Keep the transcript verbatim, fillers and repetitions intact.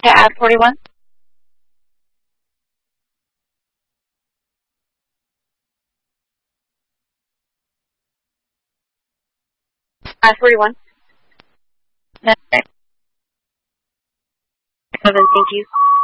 to add forty-one? Add forty-one. Okay. Thank you.